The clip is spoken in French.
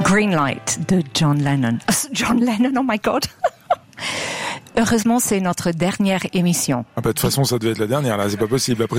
Green Light de John Lennon. John Lennon, oh my God. Heureusement, c'est notre dernière émission. Ah bah, de toute façon, ça devait être la dernière, là. C'est pas possible. Après